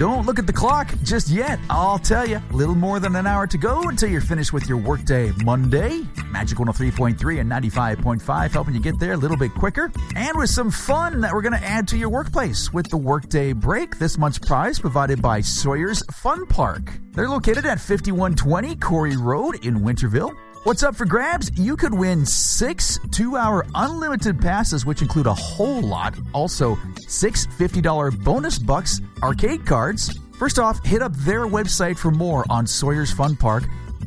Don't look at the clock just yet. I'll tell you, a little more than an hour to go until you're finished with your workday Monday. Magic 103.3 and 95.5 helping you get there a little bit quicker. And with some fun that we're going to add to your workplace with the Workday Break. This month's prize provided by Sawyer's Fun Park. They're located at 5120 Corey Road in Winterville. What's up for grabs? You could win 6 2-hour unlimited passes, which include a whole lot. Also, 6 $50 bonus bucks arcade cards. First off, hit up their website for more on Sawyer's Fun Park,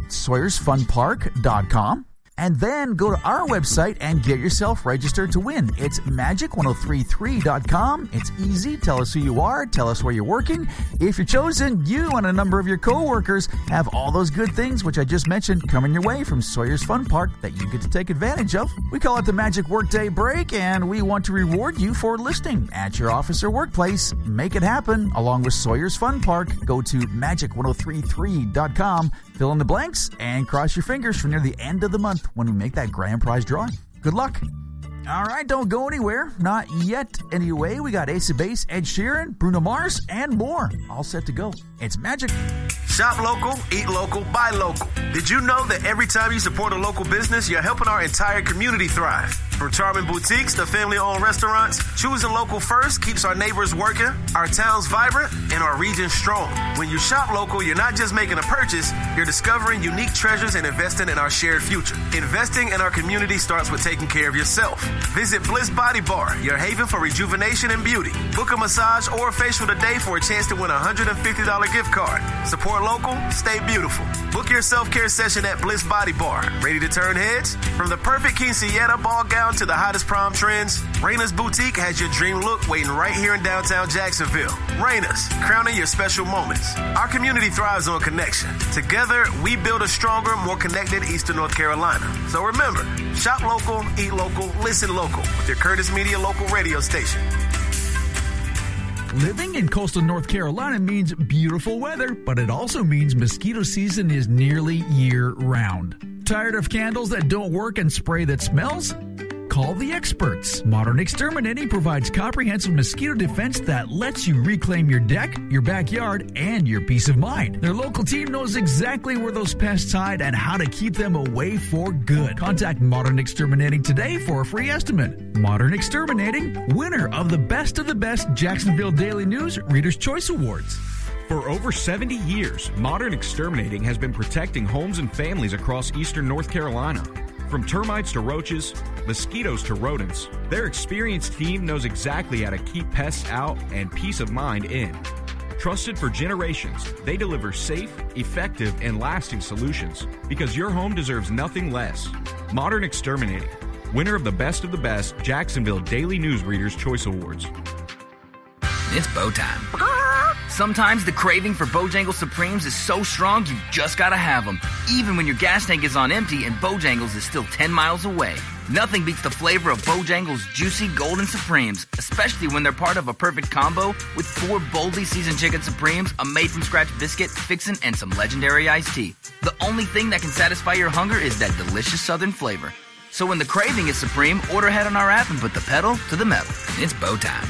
Sawyer'sFunPark.com. And then go to our website and get yourself registered to win. It's magic1033.com. It's easy. Tell us who you are. Tell us where you're working. If you're chosen, you and a number of your coworkers have all those good things, which I just mentioned, coming your way from Sawyer's Fun Park that you get to take advantage of. We call it the Magic Workday Break, and we want to reward you for listening at your office or workplace. Make it happen along with Sawyer's Fun Park. Go to magic1033.com. Fill in the blanks and cross your fingers for near the end of the month when we make that grand prize drawing. Good luck. All right, don't go anywhere. Not yet. Anyway, we got Ace of Base, Ed Sheeran, Bruno Mars, and more. All set to go. It's Magic. Shop local, eat local, buy local. Did you know that every time you support a local business, you're helping our entire community thrive? From charming boutiques to family-owned restaurants, choosing local first keeps our neighbors working, our towns vibrant, and our region strong. When you shop local, you're not just making a purchase, you're discovering unique treasures and investing in our shared future. Investing in our community starts with taking care of yourself. Visit Bliss Body Bar, your haven for rejuvenation and beauty. Book a massage or a facial today for a chance to win a $150 gift card. Support local, stay beautiful. Book your self-care session at Bliss Body Bar. Ready to turn heads? From the perfect quinceañera ball gown to the hottest prom trends, Raina's Boutique has your dream look waiting right here in downtown Jacksonville. Raina's, crowning your special moments. Our community thrives on connection. Together, we build a stronger, more connected Eastern North Carolina. So remember, shop local, eat local, listen local with your Curtis Media local radio station. Living in coastal North Carolina means beautiful weather, but it also means mosquito season is nearly year-round. Tired of candles that don't work and spray that smells? Call the experts. Modern Exterminating provides comprehensive mosquito defense that lets you reclaim your deck, your backyard, and your peace of mind. Their local team knows exactly where those pests hide and how to keep them away for good. Contact Modern Exterminating today for a free estimate. Modern Exterminating, winner of the Best Jacksonville Daily News Reader's Choice Awards. For over 70 years, Modern Exterminating has been protecting homes and families across eastern North Carolina. From termites to roaches, mosquitoes to rodents, their experienced team knows exactly how to keep pests out and peace of mind in. Trusted for generations, they deliver safe, effective, and lasting solutions because your home deserves nothing less. Modern Exterminating, winner of the Best Jacksonville Daily News Reader's Choice Awards. It's bow time. Sometimes the craving for Bojangles Supremes is so strong you just gotta have them, even when your gas tank is on empty and Bojangles is still 10 miles away. Nothing beats the flavor of Bojangles' juicy golden Supremes, especially when they're part of a perfect combo with 4 boldly seasoned chicken Supremes, a made-from-scratch biscuit, fixin', and some legendary iced tea. The only thing that can satisfy your hunger is that delicious southern flavor. So when the craving is supreme, order ahead on our app and put the pedal to the metal. It's bow time.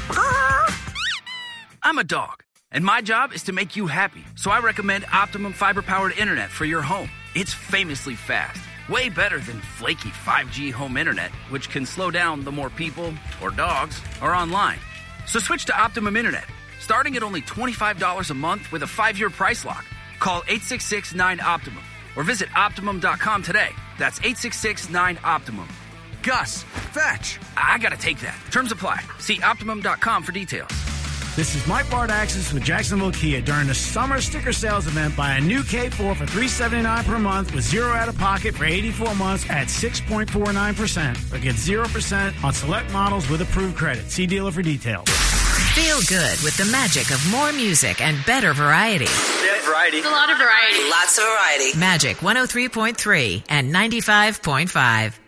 I'm a dog, and my job is to make you happy. So I recommend Optimum fiber-powered internet for your home. It's famously fast, way better than flaky 5G home internet, which can slow down the more people or dogs are online. So switch to Optimum Internet, starting at only $25 a month with a 5-year price lock. Call 866-9-OPTIMUM or visit Optimum.com today. That's 866-9-OPTIMUM. Gus, fetch. I gotta take that. Terms apply. See Optimum.com for details. This is Mike Bardaxis with Jacksonville Kia. During the summer sticker sales event, buy a new K4 for $379 per month with zero out of pocket for 84 months at 6.49%. Or get 0% on select models with approved credit. See dealer for details. Feel good with the magic of more music and better variety. Yeah, variety. A lot of variety. Lots of variety. Magic 103.3 and 95.5.